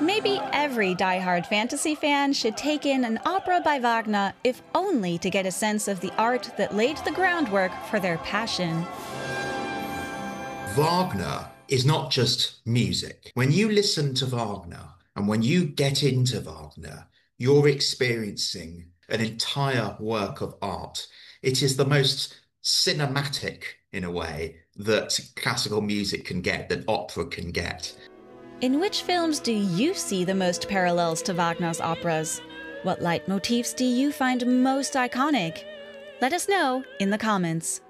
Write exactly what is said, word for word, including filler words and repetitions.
Maybe every die-hard fantasy fan should take in an opera by Wagner, if only to get a sense of the art that laid the groundwork for their passion. Wagner is not just music. When you listen to Wagner and when you get into Wagner, you're experiencing an entire work of art. It is the most cinematic, in a way, that classical music can get, that opera can get. In which films do you see the most parallels to Wagner's operas? What leitmotifs do you find most iconic? Let us know in the comments.